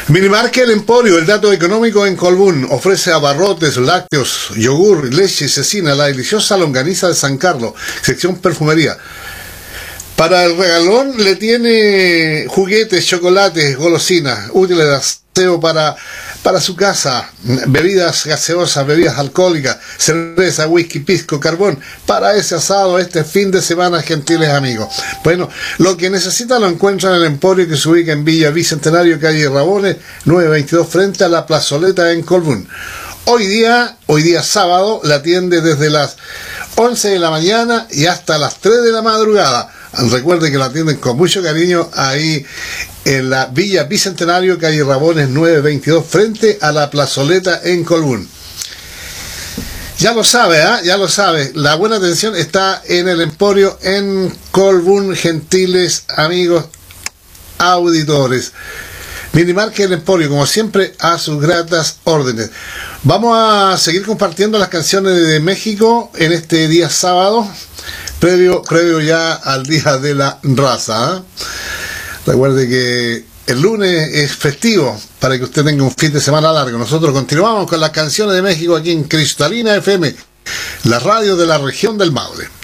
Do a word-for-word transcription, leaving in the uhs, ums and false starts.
Minimarket El Emporio, el dato económico en Colbún, ofrece abarrotes, lácteos, yogur, leche, cecina, la deliciosa longaniza de San Carlos, sección perfumería. Para el regalón le tiene juguetes, chocolates, golosinas, útiles de aseo para, para su casa, bebidas gaseosas, bebidas alcohólicas, cerveza, whisky, pisco, carbón, para ese asado este fin de semana, gentiles amigos. Bueno, lo que necesita lo encuentran en el Emporio, que se ubica en Villa Bicentenario, calle Rabones, nueve veintidós, frente a la plazoleta en Colbún. Hoy día, hoy día sábado, la atiende desde las once de la mañana y hasta las tres de la madrugada. Recuerden que la atienden con mucho cariño ahí en la Villa Bicentenario, calle Rabones nueve veintidós, frente a la plazoleta en Colbún. Ya lo sabe, ¿eh? Ya lo sabe. La buena atención está en el Emporio en Colbún, gentiles amigos auditores. Minimarket El Emporio, como siempre, a sus gratas órdenes. Vamos a seguir compartiendo las canciones de México en este día sábado, previo, previo ya al Día de la Raza. ¿eh? Recuerde que el lunes es festivo para que usted tenga un fin de semana largo. Nosotros continuamos con las canciones de México aquí en Cristalina F M, la radio de la región del Maule.